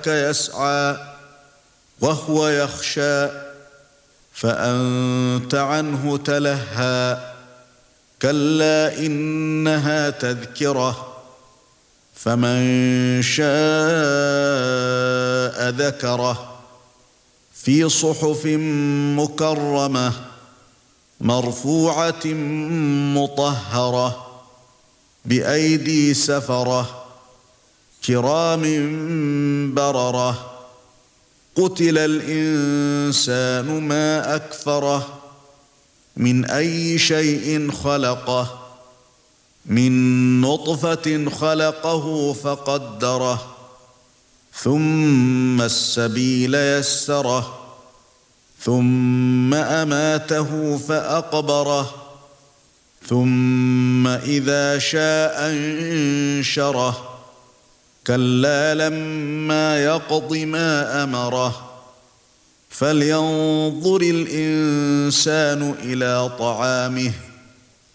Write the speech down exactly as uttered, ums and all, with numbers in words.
ربك يسعى وهو يخشى فأنت عنه تلهى كلا إنها تذكرة فمن شاء ذكره في صحف مكرمة مرفوعة مطهرة بأيدي سفرة كرام بررة قتل الإنسان ما أكفره من أي شيء خلقه من نطفة خلقه فقدره ثم السبيل يسره ثم أماته فأقبره ثم إذا شاء انشره كلا لما يقض ما أمره فلينظر الإنسان إلى طعامه